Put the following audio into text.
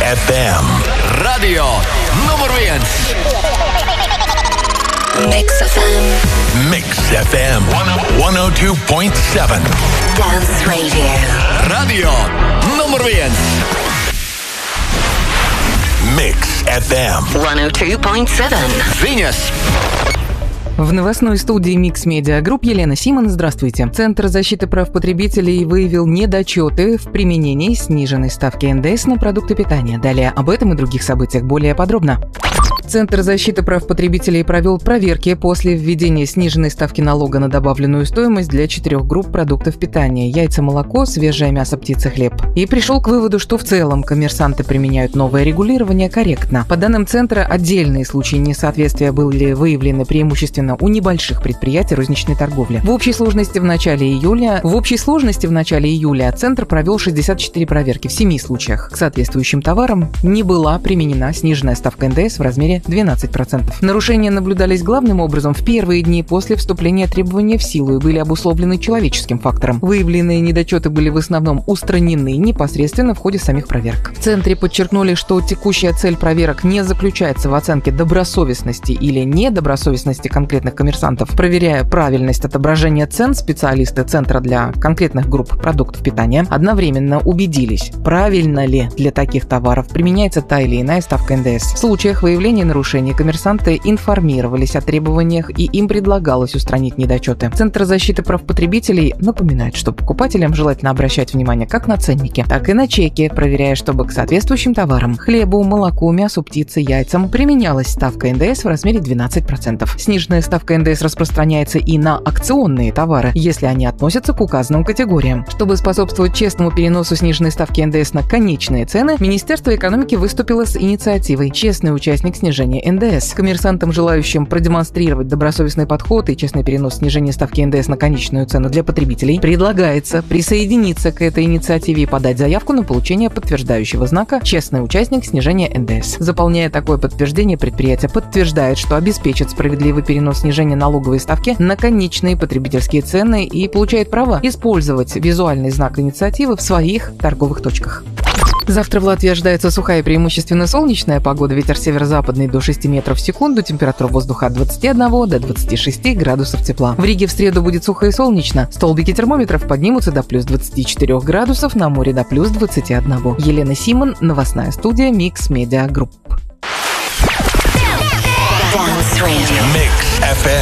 FM. Radio nummer 1. Mix FM. Mix FM 102.7. Dance Radio. Radio nummer 1. Mix FM 102.7. Venus. В новостной студии Mix Media Group Елена Симон. Здравствуйте. Центр защиты прав потребителей выявил недочеты в применении сниженной ставки НДС на продукты питания. Далее об этом и других событиях более подробно. Центр защиты прав потребителей провел проверки после введения сниженной ставки налога на добавленную стоимость для 4 групп продуктов питания – яйца, молоко, свежее мясо, птица, хлеб. И пришел к выводу, что в целом коммерсанты применяют новое регулирование корректно. По данным Центра, отдельные случаи несоответствия были выявлены преимущественно у небольших предприятий розничной торговли. В общей сложности в начале июля Центр провел 64 проверки в 7 случаях. К соответствующим товарам не была применена сниженная ставка НДС в размере 12%. Нарушения наблюдались главным образом в первые дни после вступления требования в силу и были обусловлены человеческим фактором. Выявленные недочеты были в основном устранены непосредственно в ходе самих проверок. В Центре подчеркнули, что текущая цель проверок не заключается в оценке добросовестности или недобросовестности конкретных коммерсантов. Проверяя правильность отображения цен, специалисты Центра для конкретных групп продуктов питания одновременно убедились, правильно ли для таких товаров применяется та или иная ставка НДС. В случаях выявления нарушений коммерсанты информировались о требованиях и им предлагалось устранить недочеты. Центр защиты прав потребителей напоминает, что покупателям желательно обращать внимание как на ценники, так и на чеки, проверяя, чтобы к соответствующим товарам – хлебу, молоку, мясу, птице, яйцам – применялась ставка НДС в размере 12%. Сниженная ставка НДС распространяется и на акционные товары, если они относятся к указанным категориям. Чтобы способствовать честному переносу сниженной ставки НДС на конечные цены, Министерство экономики выступило с инициативой «Честный участник снижения НДС». Коммерсантам, желающим продемонстрировать добросовестный подход и честный перенос снижения ставки НДС на конечную цену для потребителей, предлагается присоединиться к этой инициативе и подать заявку на получение подтверждающего знака «Честный участник снижения НДС». Заполняя такое подтверждение, предприятие подтверждает, что обеспечит справедливый перенос снижения налоговой ставки на конечные потребительские цены и получает право использовать визуальный знак инициативы в своих торговых точках. Завтра в Латвии ожидается сухая и преимущественно солнечная погода. Ветер северо-западный до 6 метров в секунду. Температура воздуха от 21 до 26 градусов тепла. В Риге в среду будет сухо и солнечно. Столбики термометров поднимутся до плюс 24 градусов, на море до плюс 21. Елена Симон, новостная студия Mix Media Group. Mix FM